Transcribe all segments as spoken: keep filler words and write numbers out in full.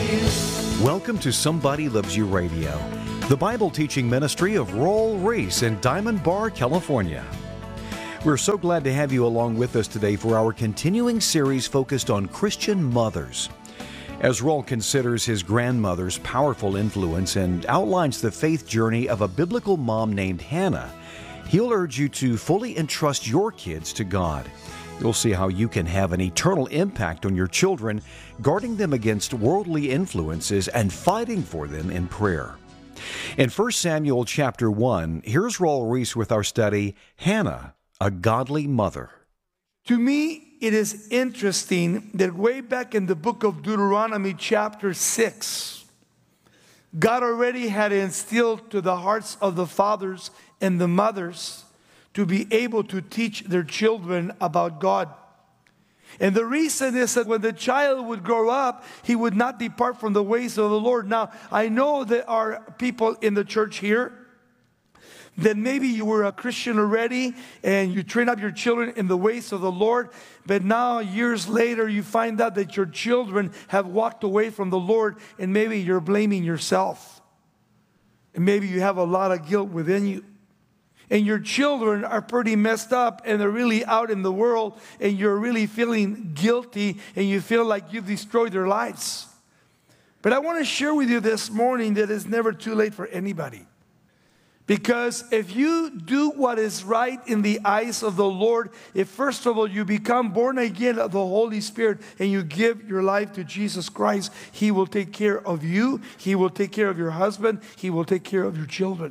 Welcome to Somebody Loves You Radio, the Bible teaching ministry of Roll Reese in Diamond Bar, California. We're so glad to have you along with us today for our continuing series focused on Christian mothers. As Roll considers his grandmother's powerful influence and outlines the faith journey of a biblical mom named Hannah, he'll urge you to fully entrust your kids to God. You'll see how you can have an eternal impact on your children, guarding them against worldly influences and fighting for them in prayer. In First Samuel chapter one, here's Roll Reese with our study, Hannah, a Godly Mother. To me, it is interesting that way back in the book of Deuteronomy chapter six, God already had instilled to the hearts of the fathers and the mothers to be able to teach their children about God. And the reason is that when the child would grow up, he would not depart from the ways of the Lord. Now, I know there are people in the church here that maybe you were a Christian already and you train up your children in the ways of the Lord, but now years later you find out that your children have walked away from the Lord, and maybe you're blaming yourself. And maybe you have a lot of guilt within you. And your children are pretty messed up and they're really out in the world, and you're really feeling guilty and you feel like you've destroyed their lives. But I want to share with you this morning that it's never too late for anybody. Because if you do what is right in the eyes of the Lord, if first of all you become born again of the Holy Spirit and you give your life to Jesus Christ, He will take care of you, He will take care of your husband, He will take care of your children.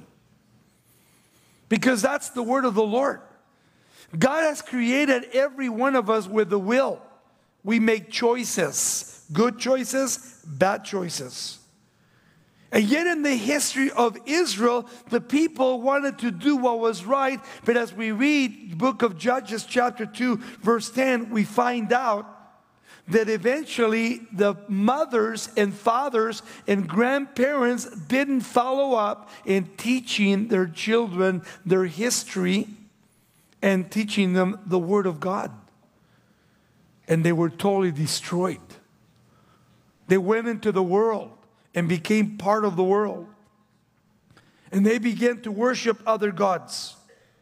Because that's the word of the Lord. God has created every one of us with a will. We make choices, good choices, bad choices. And yet in the history of Israel, the people wanted to do what was right. But as we read the book of Judges chapter two, verse ten, we find out that eventually the mothers and fathers and grandparents didn't follow up in teaching their children their history and teaching them the Word of God. And they were totally destroyed. They went into the world and became part of the world. And they began to worship other gods.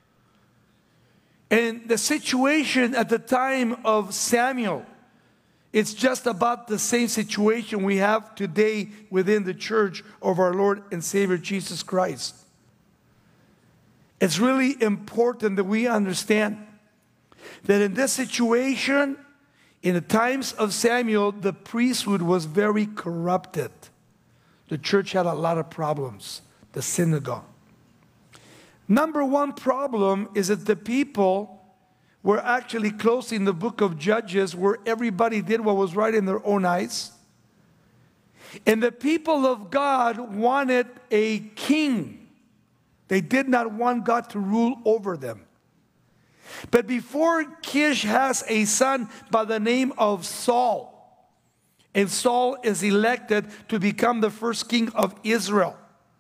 And the situation at the time of Samuel, it's just about the same situation we have today within the church of our Lord and Savior Jesus Christ. It's really important that we understand that in this situation, in the times of Samuel, the priesthood was very corrupted. The church had a lot of problems, the synagogue. Number one problem is that the people were actually closing the book of Judges, where everybody did what was right in their own eyes. And the people of God wanted a king. They did not want God to rule over them. But before Kish has a son by the name of Saul, and Saul is elected to become the first king of Israel,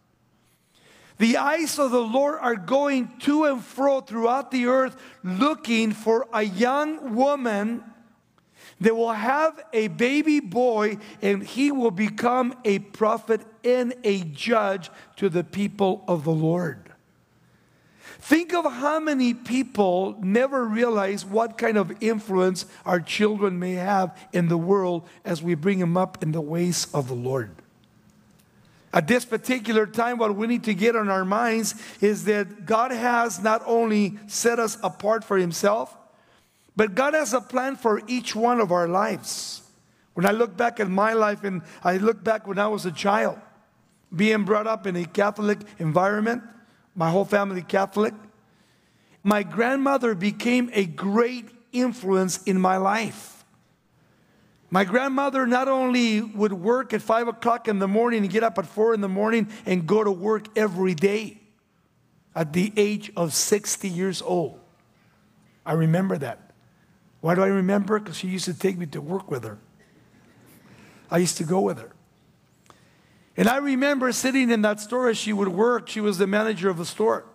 the eyes of the Lord are going to and fro throughout the earth, looking for a young woman that will have a baby boy, and he will become a prophet and a judge to the people of the Lord. Think of how many people never realize what kind of influence our children may have in the world as we bring them up in the ways of the Lord. At this particular time, what we need to get on our minds is that God has not only set us apart for Himself, but God has a plan for each one of our lives. When I look back at my life, and I look back when I was a child, being brought up in a Catholic environment, my whole family Catholic, my grandmother became a great influence in my life. My grandmother not only would work at five o'clock in the morning and get up at four in the morning and go to work every day at the age of sixty years old. I remember that. Why do I remember? Because she used to take me to work with her. I used to go with her. And I remember sitting in that store as she would work. She was the manager of the store.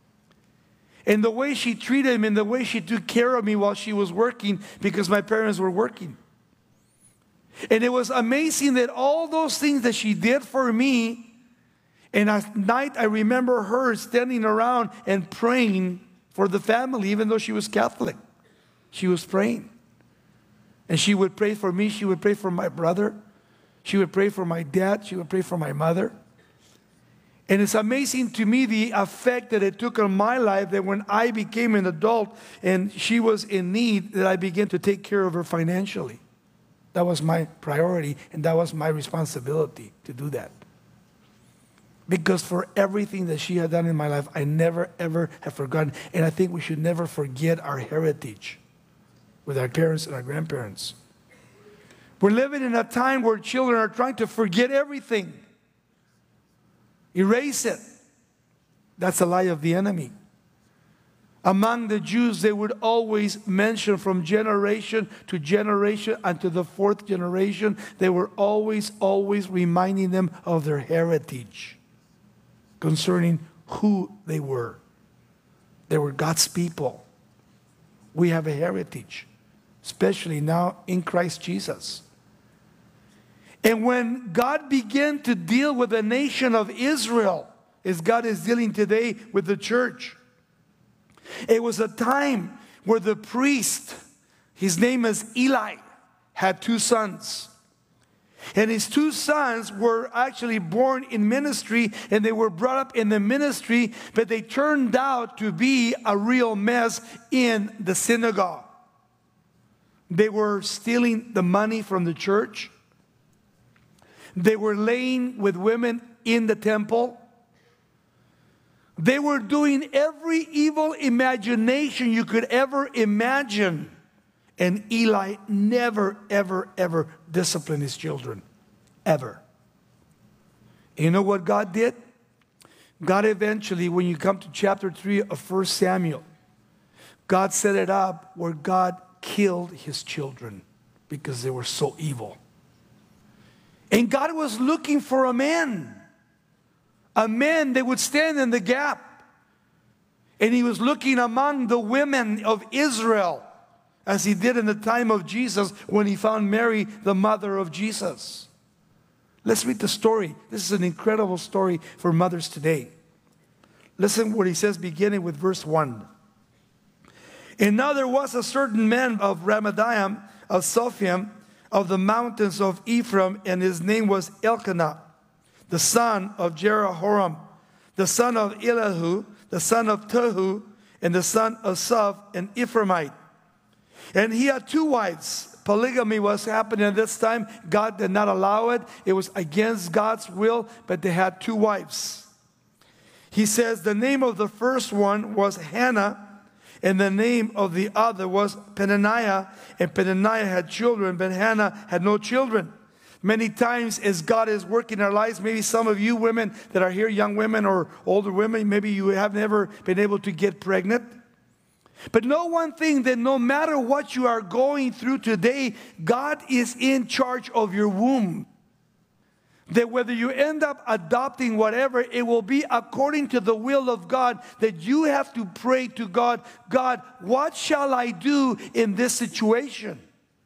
And the way she treated me and the way she took care of me while she was working, because my parents were working. And it was amazing that all those things that she did for me, and at night I remember her standing around and praying for the family, even though she was Catholic. She was praying. And she would pray for me, she would pray for my brother, she would pray for my dad, she would pray for my mother. And it's amazing to me the effect that it took on my life, that when I became an adult and she was in need, that I began to take care of her financially. That was my priority, and that was my responsibility to do that. Because for everything that she had done in my life, I never, ever have forgotten. And I think we should never forget our heritage with our parents and our grandparents. We're living in a time where children are trying to forget everything. Erase it. That's a lie of the enemy. Among the Jews, they would always mention from generation to generation and to the fourth generation, they were always, always reminding them of their heritage concerning who they were. They were God's people. We have a heritage, especially now in Christ Jesus. And when God began to deal with the nation of Israel, as God is dealing today with the church, it was a time where the priest, his name is Eli, had two sons. And his two sons were actually born in ministry, and they were brought up in the ministry, but they turned out to be a real mess in the synagogue. They were stealing the money from the church. They were laying with women in the temple. They were doing every evil imagination you could ever imagine. And Eli never, ever, ever disciplined his children. Ever. And you know what God did? God eventually, when you come to chapter three of First Samuel, God set it up where God killed his children because they were so evil. And God was looking for a man. A man that would stand in the gap. And he was looking among the women of Israel, as he did in the time of Jesus when he found Mary, the mother of Jesus. Let's read the story. This is an incredible story for mothers today. Listen what he says, beginning with verse one. And now there was a certain man of Ramathaim, of Sophim, of the mountains of Ephraim, and his name was Elkanah, the son of Jeroham, the son of Elihu, the son of Tohu, and the son of Soph, an Ephraimite. And he had two wives. Polygamy was happening at this time. God did not allow it. It was against God's will, but they had two wives. He says the name of the first one was Hannah, and the name of the other was Peninnah. And Peninnah had children, but Hannah had no children. Many times as God is working in our lives, maybe some of you women that are here, young women or older women, maybe you have never been able to get pregnant. But know one thing, that no matter what you are going through today, God is in charge of your womb. That whether you end up adopting whatever, it will be according to the will of God, that you have to pray to God, God, what shall I do in this situation?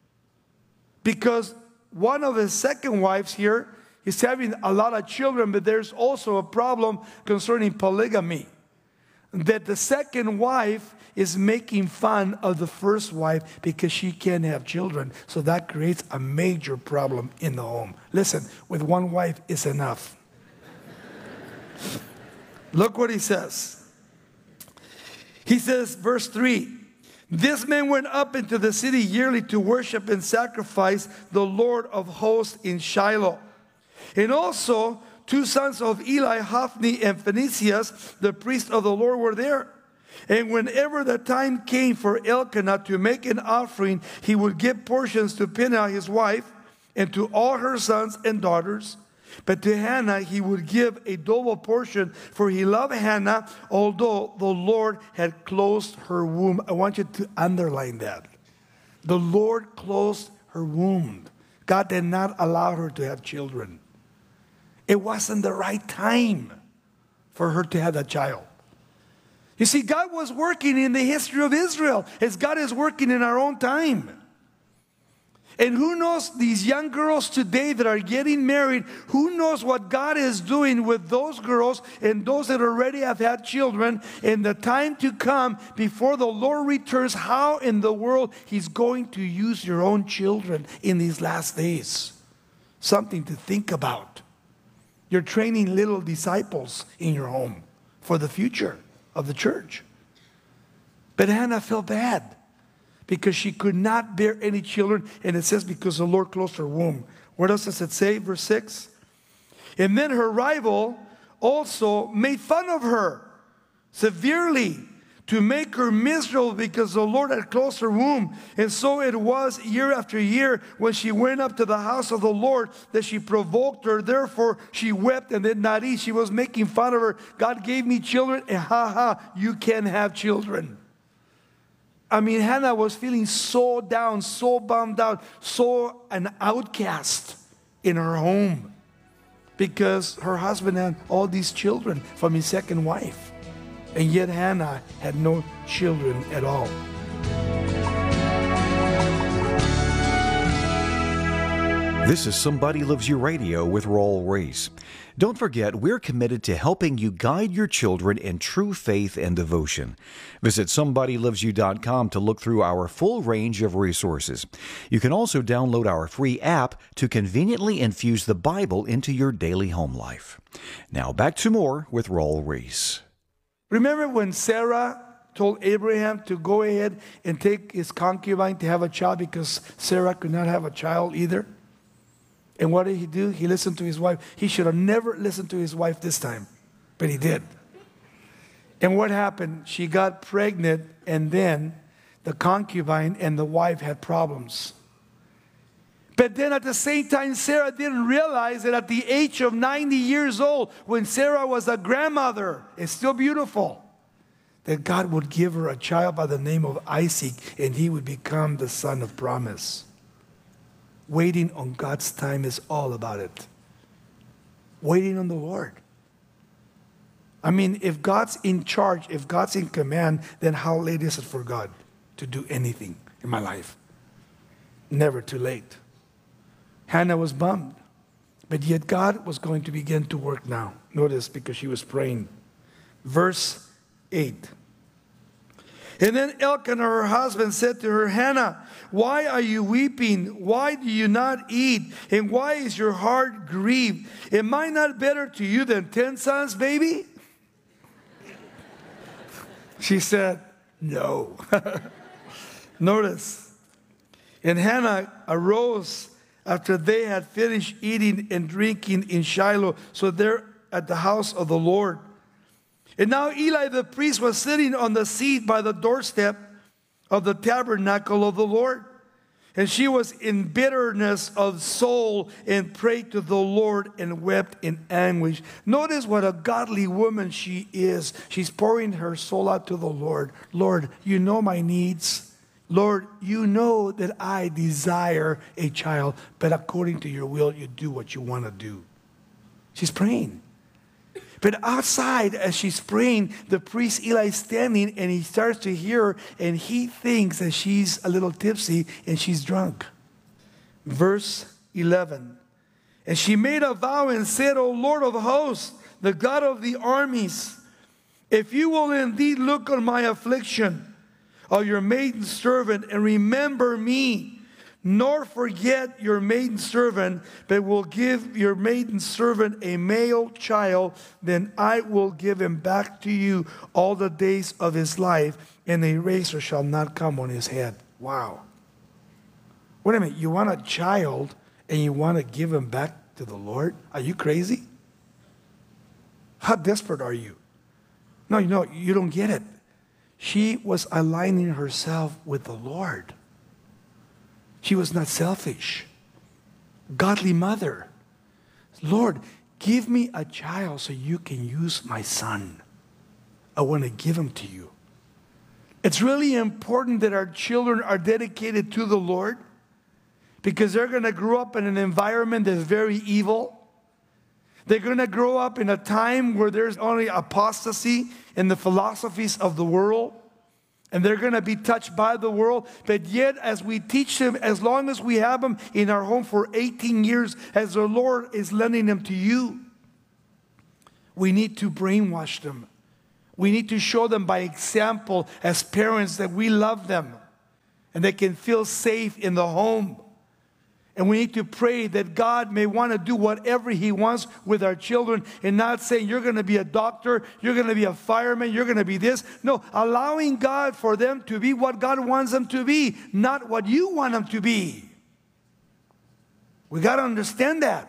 Because one of his second wives here is having a lot of children, but there's also a problem concerning polygamy. That the second wife is making fun of the first wife because she can't have children. So that creates a major problem in the home. Listen, with one wife is enough. Look what he says. He says, verse three, this man went up into the city yearly to worship and sacrifice the Lord of hosts in Shiloh. And also, two sons of Eli, Hophni and Phinehas, the priest of the Lord, were there. And whenever the time came for Elkanah to make an offering, he would give portions to Peninnah his wife, and to all her sons and daughters. But to Hannah he would give a double portion, for he loved Hannah, although the Lord had closed her womb. I want you to underline that. The Lord closed her womb. God did not allow her to have children. It wasn't the right time for her to have that child. You see, God was working in the history of Israel as God is working in our own time. And who knows, these young girls today that are getting married, who knows what God is doing with those girls and those that already have had children in the time to come before the Lord returns, how in the world He's going to use your own children in these last days. Something to think about. You're training little disciples in your home for the future of the church. But Hannah felt bad, because she could not bear any children. And it says because the Lord closed her womb. What else does it say? Verse six. And then her rival also made fun of her severely to make her miserable, because the Lord had closed her womb. And so it was year after year when she went up to the house of the Lord that she provoked her. Therefore she wept and did not eat. She was making fun of her. God gave me children, and ha ha, you can't have children. I mean, Hannah was feeling so down, so bummed out, so an outcast in her home, because her husband had all these children from his second wife. And yet Hannah had no children at all. This is Somebody Loves You Radio with Raul Ries. Don't forget, we're committed to helping you guide your children in true faith and devotion. Visit somebody loves you dot com to look through our full range of resources. You can also download our free app to conveniently infuse the Bible into your daily home life. Now back to more with Raul Ries. Remember when Sarah told Abraham to go ahead and take his concubine to have a child, because Sarah could not have a child either? And what did he do? He listened to his wife. He should have never listened to his wife this time, but he did. And what happened? She got pregnant, and then the concubine and the wife had problems. But then at the same time, Sarah didn't realize that at the age of ninety years old, when Sarah was a grandmother, it's still beautiful, that God would give her a child by the name of Isaac, and he would become the son of promise. Waiting on God's time is all about it. Waiting on the Lord. I mean, if God's in charge, if God's in command, then how late is it for God to do anything in my life? Never too late. Hannah was bummed, but yet God was going to begin to work now. Notice, because she was praying. Verse eight. And then Elkanah, her husband, said to her, Hannah, why are you weeping? Why do you not eat? And why is your heart grieved? Am I not better to you than ten sons, baby? She said, no. Notice. And Hannah arose after they had finished eating and drinking in Shiloh. So they're at the house of the Lord. And now Eli the priest was sitting on the seat by the doorstep of the tabernacle of the Lord. And she was in bitterness of soul and prayed to the Lord and wept in anguish. Notice what a godly woman she is. She's pouring her soul out to the Lord. Lord, you know my needs. Lord, you know that I desire a child, but according to your will, you do what you want to do. She's praying. But outside, as she's praying, the priest Eli is standing, and he starts to hear her, and he thinks that she's a little tipsy and she's drunk. Verse eleven. And she made a vow and said, O Lord of hosts, the God of the armies, if you will indeed look on my affliction of your maiden servant and remember me, nor forget your maiden servant, but will give your maiden servant a male child, then I will give him back to you all the days of his life, and a razor shall not come on his head. Wow. Wait a minute, you want a child and you want to give him back to the Lord? Are you crazy? How desperate are you? No, you know, you don't get it. She was aligning herself with the Lord. She was not selfish. Godly mother. Lord, give me a child so you can use my son. I want to give him to you. It's really important that our children are dedicated to the Lord, because they're going to grow up in an environment that's very evil. They're going to grow up in a time where there's only apostasy in the philosophies of the world. And they're going to be touched by the world. But yet, as we teach them, as long as we have them in our home for eighteen years, as the Lord is lending them to you, we need to brainwash them. We need to show them by example as parents that we love them and they can feel safe in the home. And we need to pray that God may want to do whatever He wants with our children and not saying, you're going to be a doctor, you're going to be a fireman, you're going to be this. No, allowing God for them to be what God wants them to be, not what you want them to be. We got to understand that.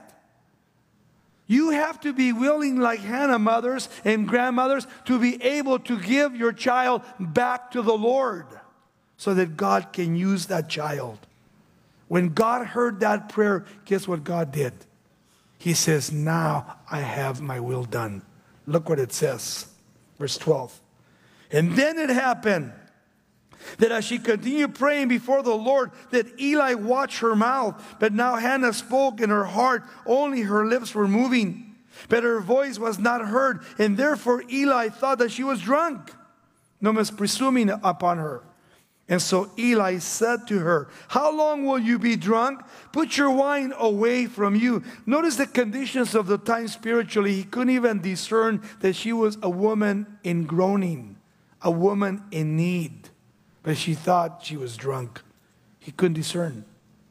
You have to be willing, like Hannah mothers and grandmothers, to be able to give your child back to the Lord so that God can use that child. When God heard that prayer, guess what God did? He says, now I have my will done. Look what it says. Verse twelve. And then it happened that as she continued praying before the Lord, that Eli watched her mouth. But now Hannah spoke in her heart. Only her lips were moving, but her voice was not heard. And therefore Eli thought that she was drunk. No one's presuming upon her. And so Eli said to her, how long will you be drunk? Put your wine away from you. Notice the conditions of the time spiritually. He couldn't even discern that she was a woman in groaning, a woman in need. But she thought she was drunk. He couldn't discern.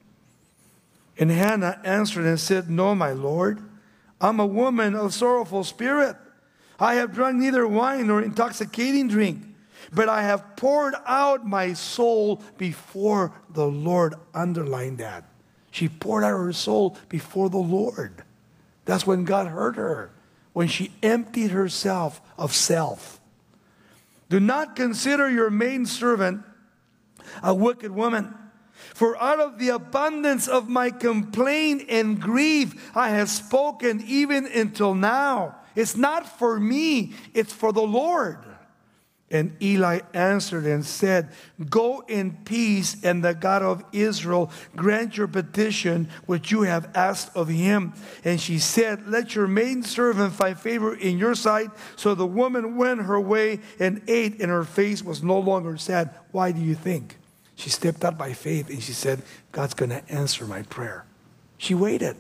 And Hannah answered and said, no, my Lord, I'm a woman of sorrowful spirit. I have drunk neither wine nor intoxicating drink, but I have poured out my soul before the Lord. Underline that. She poured out her soul before the Lord. That's when God heard her, when she emptied herself of self. Do not consider your maidservant a wicked woman, for out of the abundance of my complaint and grief I have spoken even until now. It's not for me, it's for the Lord. And Eli answered and said, go in peace, and the God of Israel grant your petition which you have asked of him. And she said, let your maidservant find favor in your sight. So the woman went her way and ate, and her face was no longer sad. Why do you think? She stepped out by faith and she said, God's going to answer my prayer. She waited.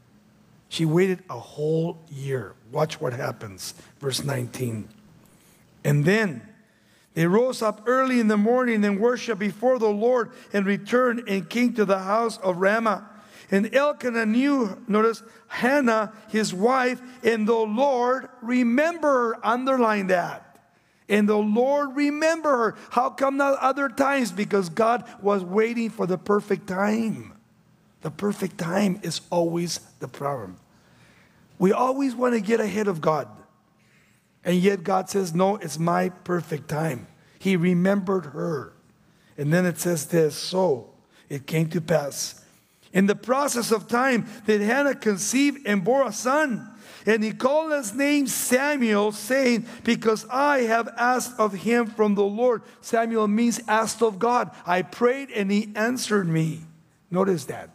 She waited a whole year. Watch what happens. Verse nineteen. And then they rose up early in the morning and worshiped before the Lord, and returned and came to the house of Ramah. And Elkanah knew, notice, Hannah, his wife, and the Lord remembered her. Underline that. And the Lord remembered her. How come not other times? Because God was waiting for the perfect time. The perfect time is always the problem. We always want to get ahead of God. And yet God says, no, it's my perfect time. He remembered her. And then it says this, so it came to pass in the process of time that Hannah conceived and bore a son. And he called his name Samuel, saying, because I have asked of him from the Lord. Samuel means asked of God. I prayed and he answered me. Notice that.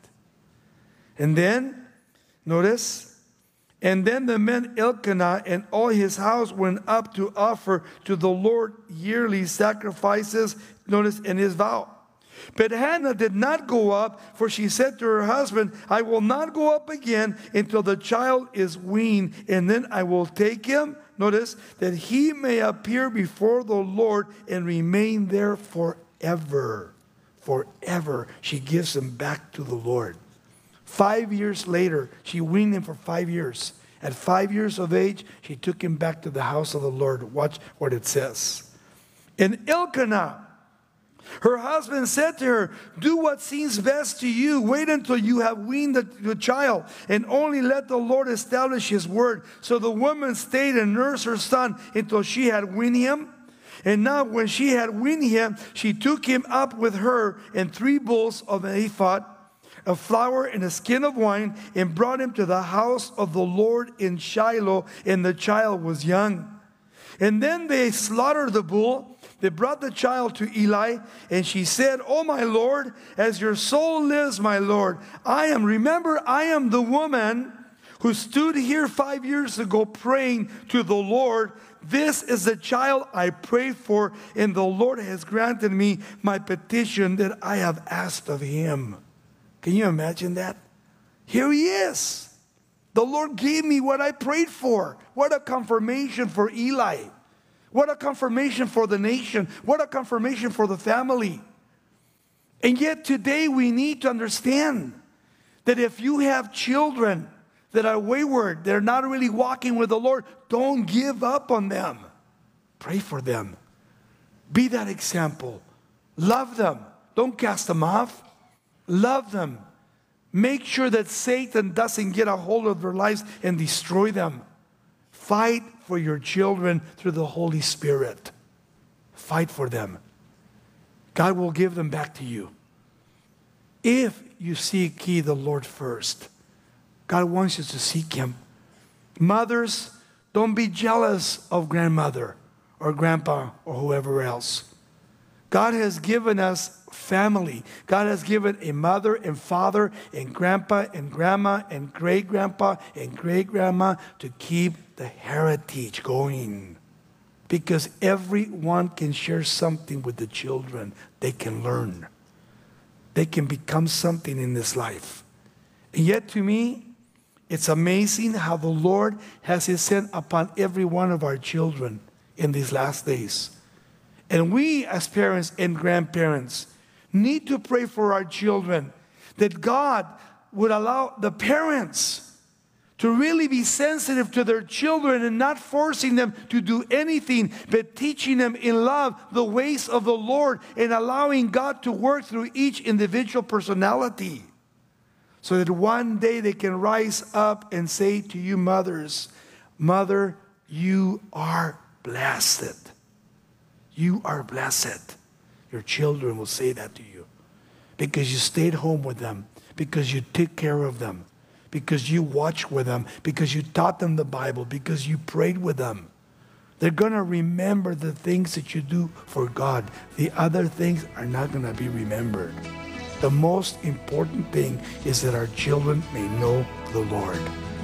And then, notice, and then the men Elkanah and all his house went up to offer to the Lord yearly sacrifices, notice, in his vow. But Hannah did not go up, for she said to her husband, I will not go up again until the child is weaned, and then I will take him, notice, that he may appear before the Lord and remain there forever. Forever. She gives him back to the Lord. Five years later, she weaned him for five years. At five years of age, she took him back to the house of the Lord. Watch what it says. And Elkanah, her husband, said to her, do what seems best to you. Wait until you have weaned the, the child, and only let the Lord establish his word. So the woman stayed and nursed her son until she had weaned him. And now when she had weaned him, she took him up with her and three bulls of an ephah, a flour and a skin of wine, and brought him to the house of the Lord in Shiloh, and the child was young. And then they slaughtered the bull. They brought the child to Eli, and she said, oh my Lord, as your soul lives, my Lord, I am, remember, I am the woman who stood here five years ago praying to the Lord. this is the child I prayed for, and the Lord has granted me my petition that I have asked of him. Can you imagine that? Here he is. The Lord gave me what I prayed for. What a confirmation for Eli. What a confirmation for the nation. What a confirmation for the family. And yet today we need to understand that if you have children that are wayward, they're not really walking with the Lord, don't give up on them. Pray for them. Be that example. Love them. Don't cast them off. Love them. Make sure that Satan doesn't get a hold of their lives and destroy them. Fight for your children through the Holy Spirit. Fight for them. God will give them back to you. If you seek ye the Lord first, God wants you to seek him. Mothers, don't be jealous of grandmother or grandpa or whoever else. God has given us family. God has given a mother and father and grandpa and grandma and great-grandpa and great-grandma to keep the heritage going. Because everyone can share something with the children. They can learn. They can become something in this life. And yet to me, it's amazing how the Lord has his hand upon every one of our children in these last days. And we as parents and grandparents need to pray for our children that God would allow the parents to really be sensitive to their children and not forcing them to do anything, but teaching them in love the ways of the Lord and allowing God to work through each individual personality so that one day they can rise up and say to you mothers, Mother, you are blessed. You are blessed. Your children will say that to you because you stayed home with them, because you took care of them, because you watched with them, because you taught them the Bible, because you prayed with them. They're going to remember the things that you do for God. The other things are not going to be remembered. The most important thing is that our children may know the Lord.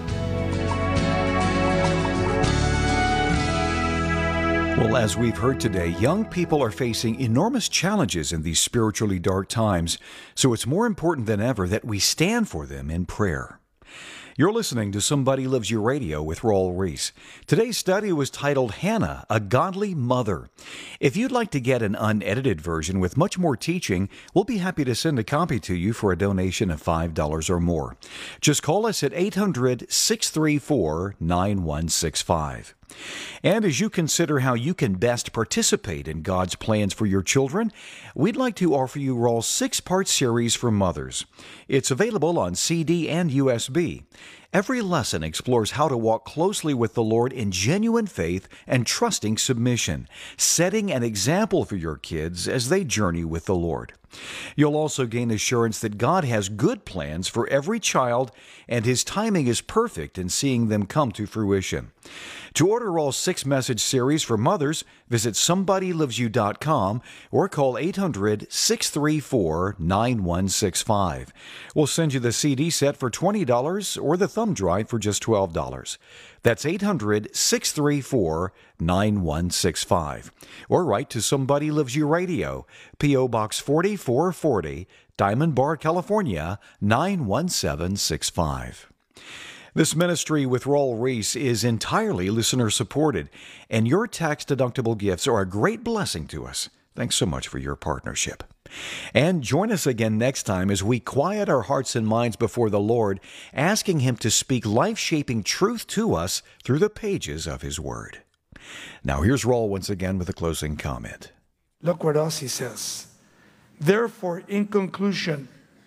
Well, as we've heard today, young people are facing enormous challenges in these spiritually dark times, so it's more important than ever that we stand for them in prayer. You're listening to Somebody Loves You Radio with Raul Ries. Today's study was titled Hannah, a Godly Mother. If you'd like to get an unedited version with much more teaching, we'll be happy to send a copy to you for a donation of five dollars or more. Just call us at eight hundred, six three four, nine one six five. And as you consider how you can best participate in God's plans for your children, we'd like to offer you Raul's six-part series for mothers. It's available on C D and U S B. Every lesson explores how to walk closely with the Lord in genuine faith and trusting submission, setting an example for your kids as they journey with the Lord. You'll also gain assurance that God has good plans for every child, and His timing is perfect in seeing them come to fruition. To order Raul's six-message series for mothers, visit somebody loves you dot com or call eight hundred, six three four, nine one six five. We'll send you the C D set for twenty dollars or the thumb drive for just twelve dollars. That's eight hundred, six three four, nine one six five. Or write to Somebody Loves You Radio, P O Box forty-four forty, Diamond Bar, California, nine one seven six five. This ministry with Raul Ries is entirely listener-supported, and your tax-deductible gifts are a great blessing to us. Thanks so much for your partnership. And join us again next time as we quiet our hearts and minds before the Lord, asking Him to speak life-shaping truth to us through the pages of His Word. Now here's Raul once again with a closing comment. Look what else he says. Therefore, in conclusion,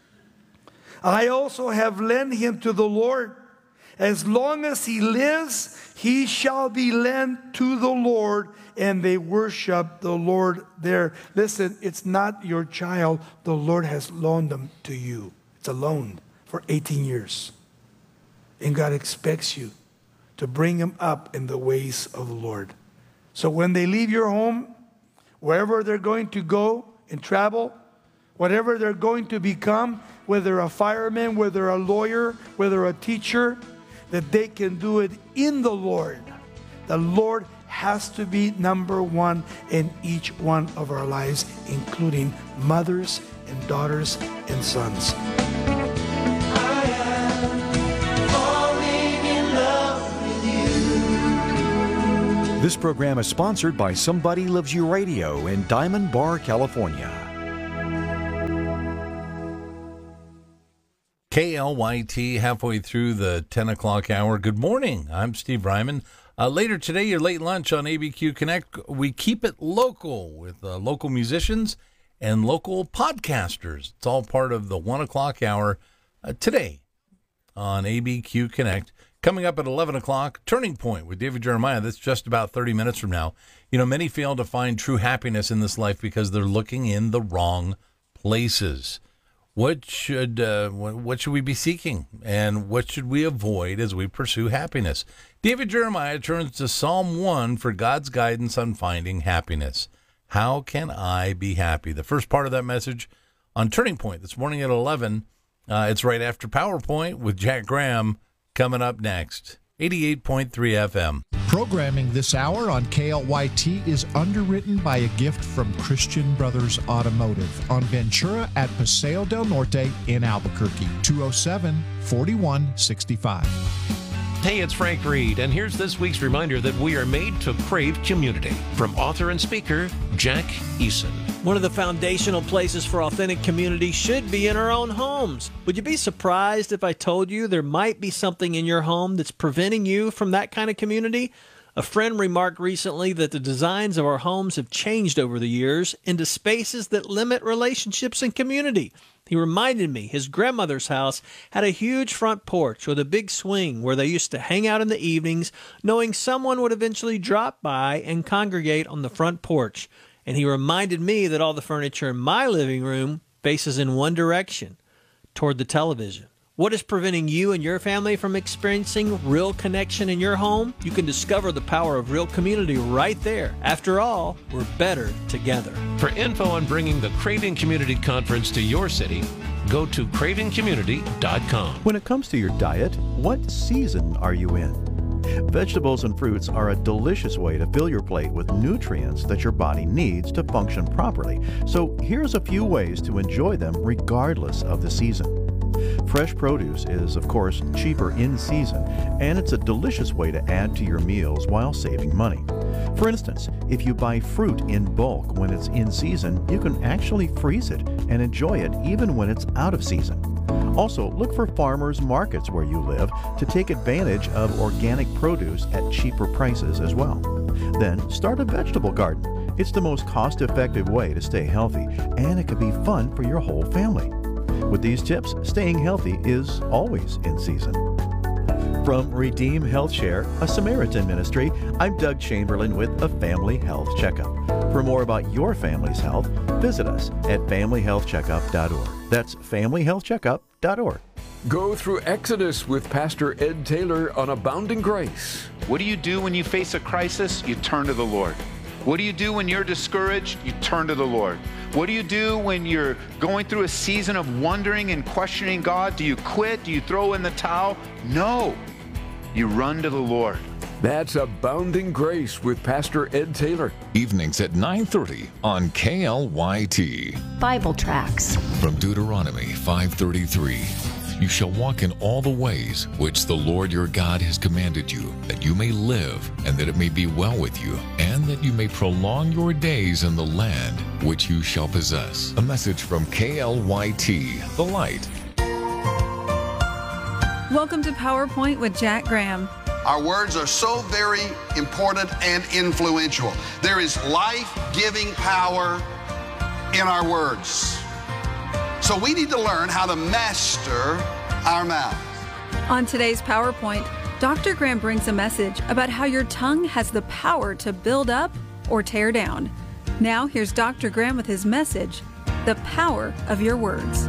I also have lent him to the Lord. As long as he lives, he shall be lent to the Lord, and they worship the Lord there. Listen, it's not your child. The Lord has loaned them to you. It's a loan for eighteen years. And God expects you to bring them up in the ways of the Lord. So when they leave your home, wherever they're going to go and travel, whatever they're going to become, whether a fireman, whether a lawyer, whether a teacher, that they can do it in the Lord. The Lord has to be number one in each one of our lives, including mothers and daughters and sons. I am falling in love with you. This program is sponsored by Somebody Loves You Radio in Diamond Bar, California. K L Y T, halfway through the ten o'clock hour. Good morning. I'm Steve Ryman. Uh, later today, your late lunch on A B Q Connect. We keep it local with uh, local musicians and local podcasters. It's all part of the one o'clock hour uh, today on A B Q Connect. Coming up at eleven o'clock, Turning Point with David Jeremiah. That's just about thirty minutes from now. You know, many fail to find true happiness in this life because they're looking in the wrong places. What should uh, what should we be seeking, and what should we avoid as we pursue happiness? David Jeremiah turns to Psalm one for God's guidance on finding happiness. How can I be happy? The first part of that message on Turning Point this morning at eleven. Uh, it's right after PowerPoint with Jack Graham coming up next. eighty-eight point three F M. Programming this hour on K L Y T is underwritten by a gift from Christian Brothers Automotive on Ventura at Paseo del Norte in Albuquerque. two oh seven, four one six five. Hey, it's Frank Reed, and here's this week's reminder that we are made to crave community. From author and speaker, Jack Eason. One of the foundational places for authentic community should be in our own homes. Would you be surprised if I told you there might be something in your home that's preventing you from that kind of community? A friend remarked recently that the designs of our homes have changed over the years into spaces that limit relationships and community. He reminded me his grandmother's house had a huge front porch with a big swing where they used to hang out in the evenings, knowing someone would eventually drop by and congregate on the front porch. And he reminded me that all the furniture in my living room faces in one direction, toward the television. What is preventing you and your family from experiencing real connection in your home? You can discover the power of real community right there. After all, we're better together. For info on bringing the Craving Community Conference to your city, go to craving community dot com. When it comes to your diet, what season are you in? Vegetables and fruits are a delicious way to fill your plate with nutrients that your body needs to function properly. So here's a few ways to enjoy them regardless of the season. Fresh produce is, of course, cheaper in season, and it's a delicious way to add to your meals while saving money. For instance, if you buy fruit in bulk when it's in season, you can actually freeze it and enjoy it even when it's out of season. Also, look for farmers markets where you live to take advantage of organic produce at cheaper prices as well. Then, start a vegetable garden. It's the most cost-effective way to stay healthy, and it can be fun for your whole family. With these tips, staying healthy is always in season. From Redeem Health Share, a Samaritan ministry, I'm Doug Chamberlain with a Family Health Checkup. For more about your family's health, visit us at family health checkup dot org. That's family health checkup dot org. Go through Exodus with Pastor Ed Taylor on Abounding Grace. What do you do when you face a crisis? You turn to the Lord. What do you do when you're discouraged? You turn to the Lord. What do you do when you're going through a season of wondering and questioning God? Do you quit? Do you throw in the towel? No. You run to the Lord. That's Abounding Grace with Pastor Ed Taylor. Evenings at nine thirty on K L Y T. Bible Tracks. From Deuteronomy five thirty-three. You shall walk in all the ways which the Lord your God has commanded you, that you may live, and that it may be well with you, and that you may prolong your days in the land which you shall possess. A message from K L Y T, The Light. Welcome to PowerPoint with Jack Graham. Our words are so very important and influential. There is life-giving power in our words. So we need to learn how to master our mouth. On today's PowerPoint, Doctor Graham brings a message about how your tongue has the power to build up or tear down. Now here's Doctor Graham with his message, The Power of Your Words.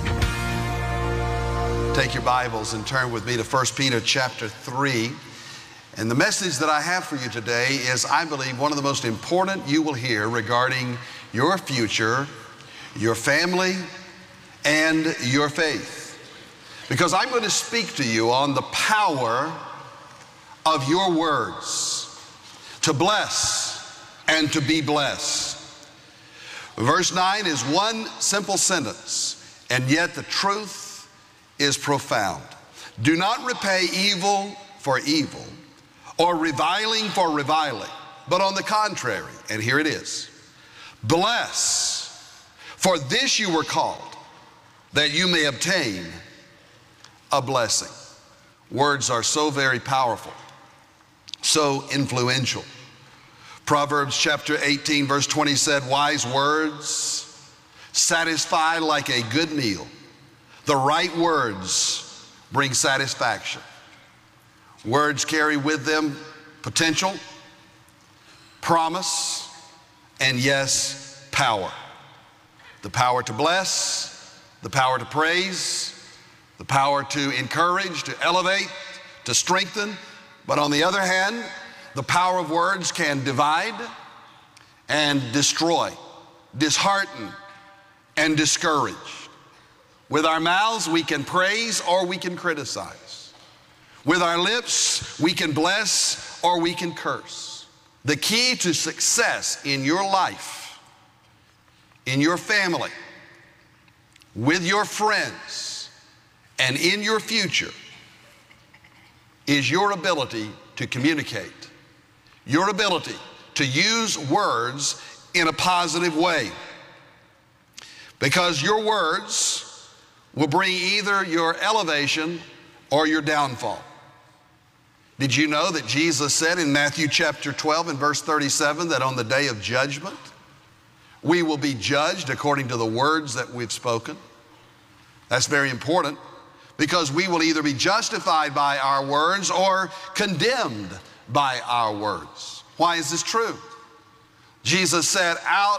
Take your Bibles and turn with me to First Peter chapter three. And the message that I have for you today is, I believe, one of the most important you will hear regarding your future, your family, and your faith. Because I'm going to speak to you on the power of your words. to bless, and to be blessed. Verse nine is one simple sentence, and yet the truth is profound. Do not repay evil for evil or reviling for reviling, but on the contrary, and here it is, bless, for this you were called, that you may obtain a blessing. Words are so very powerful, so influential. Proverbs chapter eighteen, verse twenty said, wise words satisfy like a good meal. The right words bring satisfaction. Words carry with them potential, promise, and yes, power. The power to bless, the power to praise, the power to encourage, to elevate, to strengthen. But on the other hand, the power of words can divide and destroy, dishearten, and discourage. With our mouths, we can praise or we can criticize. With our lips, we can bless or we can curse. The key to success in your life, in your family, with your friends, and in your future is your ability to communicate, your ability to use words in a positive way. Because your words will bring either your elevation or your downfall. Did you know that Jesus said in Matthew chapter twelve and verse thirty-seven that on the day of judgment, we will be judged according to the words that we've spoken? That's very important, because we will either be justified by our words or condemned by our words. Why is this true? Jesus said, out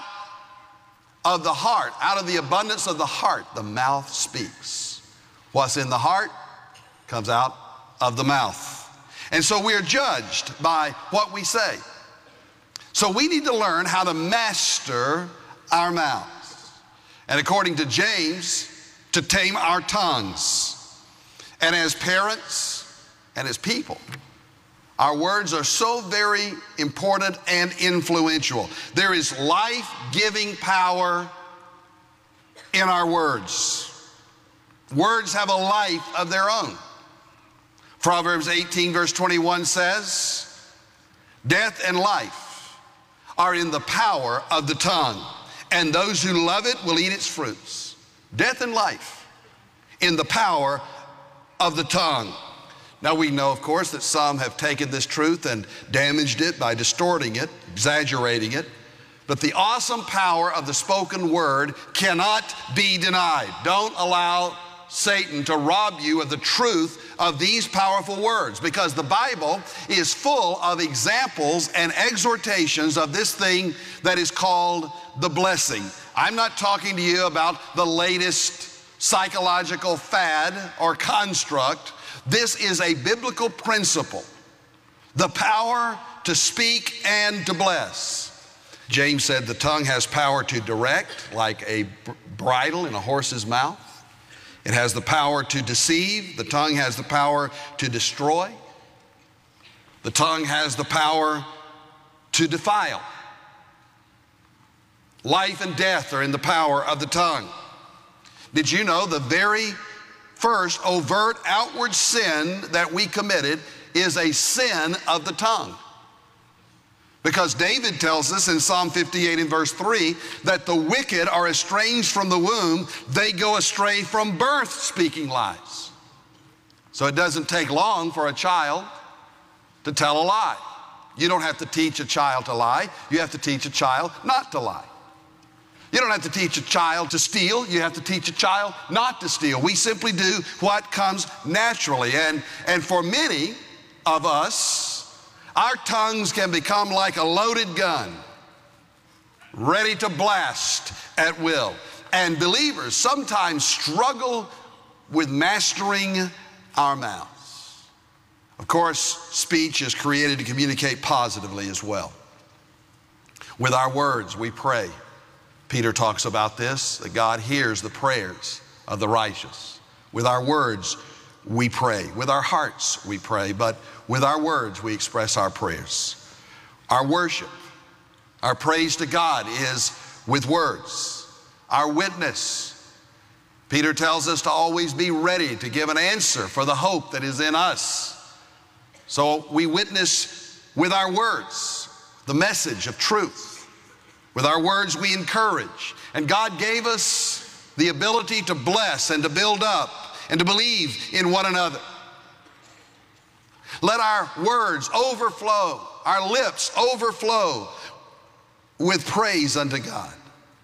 of the heart, out of the abundance of the heart, the mouth speaks. What's in the heart comes out of the mouth. And so we are judged by what we say. So we need to learn how to master our mouths. And according to James, to tame our tongues. And as parents and as people, our words are so very important and influential. There is life-giving power in our words. Words have a life of their own. Proverbs eighteen verse twenty-one says, death and life are in the power of the tongue, and those who love it will eat its fruits. Death and life in the power of the tongue. Now we know, of course, that some have taken this truth and damaged it by distorting it, exaggerating it, but the awesome power of the spoken word cannot be denied. Don't allow Satan to rob you of the truth of these powerful words, because the Bible is full of examples and exhortations of this thing that is called the blessing. I'm not talking to you about the latest psychological fad or construct. This is a biblical principle, the power to speak and to bless. James said the tongue has power to direct, like a bridle in a horse's mouth. It has the power to deceive. The tongue has the power to destroy. The tongue has the power to defile. Life and death are in the power of the tongue. Did you know the very first overt outward sin that we committed is a sin of the tongue? Because David tells us in Psalm fifty-eight and verse three that the wicked are estranged from the womb. They go astray from birth, speaking lies. So it doesn't take long for a child to tell a lie. You don't have to teach a child to lie. You have to teach a child not to lie. You don't have to teach a child to steal. You have to teach a child not to steal. We simply do what comes naturally. And, and for many of us, our tongues can become like a loaded gun, ready to blast at will. And believers sometimes struggle with mastering our mouths. Of course, speech is created to communicate positively as well. With our words, we pray. Peter talks about this, that God hears the prayers of the righteous. With our words, we pray. With our hearts, we pray. But with our words, we express our prayers. Our worship, our praise to God is with words. Our witness, Peter tells us to always be ready to give an answer for the hope that is in us. So we witness with our words, the message of truth. With our words we encourage. And God gave us the ability to bless and to build up and to believe in one another. Let our words overflow, our lips overflow with praise unto God.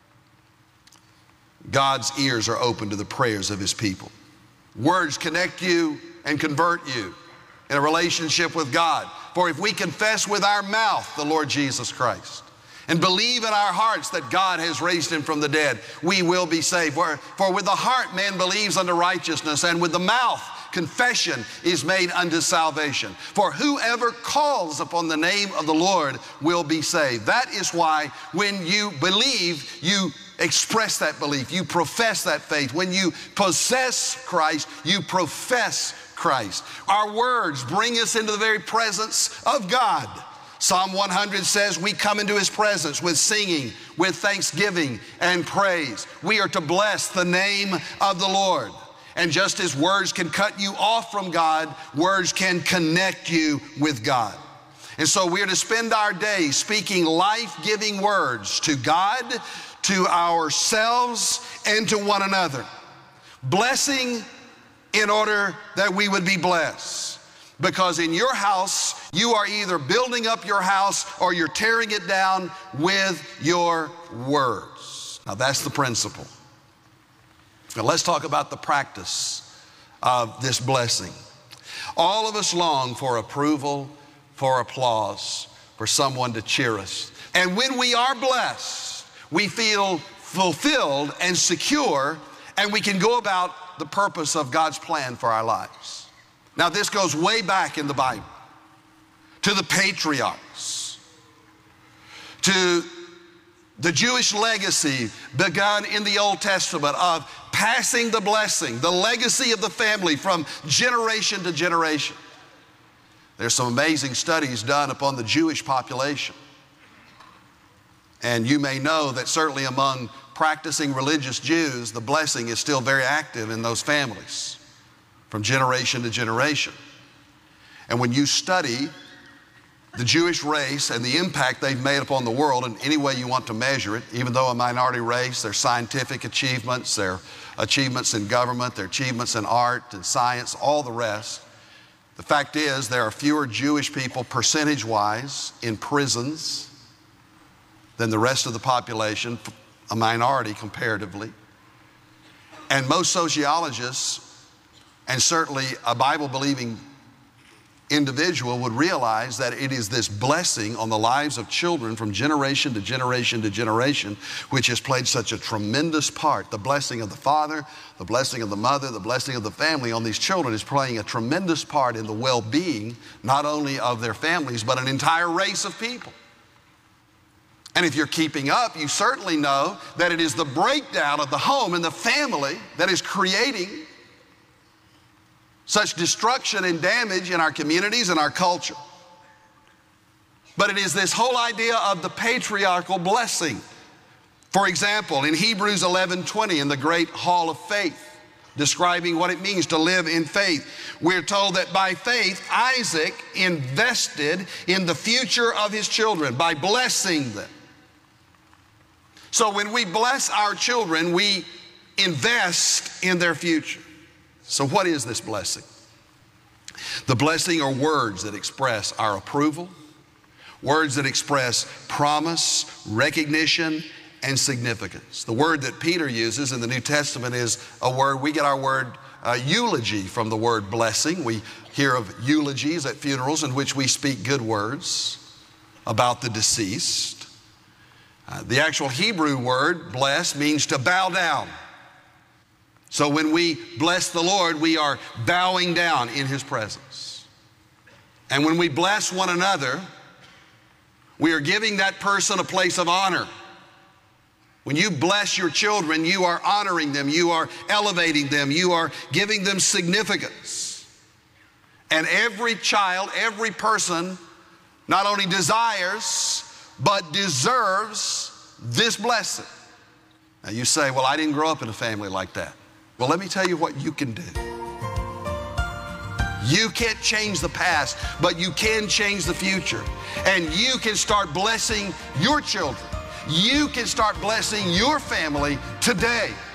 God's ears are open to the prayers of his people. Words connect you and convert you in a relationship with God. For if we confess with our mouth the Lord Jesus Christ and believe in our hearts that God has raised him from the dead, we will be saved. For, for with the heart man believes unto righteousness, and with the mouth confession is made unto salvation. For whoever calls upon the name of the Lord will be saved. That is why when you believe, you express that belief. You profess that faith. When you possess Christ, you profess Christ. Our words bring us into the very presence of God. Psalm one hundred says we come into his presence with singing, with thanksgiving and praise. We are to bless the name of the Lord. And just as words can cut you off from God, words can connect you with God. And so we are to spend our days speaking life-giving words to God, to ourselves, and to one another. Blessing in order that we would be blessed. Because in your house, you are either building up your house or you're tearing it down with your words. Now that's the principle. Now let's talk about the practice of this blessing. All of us long for approval, for applause, for someone to cheer us. And when we are blessed, we feel fulfilled and secure, and we can go about the purpose of God's plan for our lives. Now this goes way back in the Bible, to the patriarchs, to the Jewish legacy begun in the Old Testament of passing the blessing, the legacy of the family from generation to generation. There's some amazing studies done upon the Jewish population. And you may know that certainly among practicing religious Jews, the blessing is still very active in those families from generation to generation. And when you study the Jewish race and the impact they've made upon the world in any way you want to measure it, even though a minority race, their scientific achievements, their achievements in government, their achievements in art and science, all the rest, the fact is there are fewer Jewish people percentage-wise in prisons than the rest of the population, a minority comparatively. And most sociologists, and certainly a Bible-believing individual, would realize that it is this blessing on the lives of children from generation to generation to generation which has played such a tremendous part. The blessing of the father, the blessing of the mother, the blessing of the family on these children is playing a tremendous part in the well-being not only of their families but an entire race of people. And if you're keeping up, you certainly know that it is the breakdown of the home and the family that is creating such destruction and damage in our communities and our culture. But it is this whole idea of the patriarchal blessing. For example, in Hebrews eleven twenty, in the great hall of faith, describing what it means to live in faith, we're told that by faith, Isaac invested in the future of his children by blessing them. So when we bless our children, we invest in their future. So what is this blessing? The blessing are words that express our approval, words that express promise, recognition, and significance. The word that Peter uses in the New Testament is a word, we get our word uh, eulogy from the word blessing. We hear of eulogies at funerals in which we speak good words about the deceased. Uh, the actual Hebrew word, bless, means to bow down. So when we bless the Lord, we are bowing down in his presence. And when we bless one another, we are giving that person a place of honor. When you bless your children, you are honoring them, you are elevating them, you are giving them significance. And every child, every person not only desires, but deserves this blessing. Now you say, well, I didn't grow up in a family like that. Well, let me tell you what you can do. You can't change the past, but you can change the future. And you can start blessing your children. You can start blessing your family today.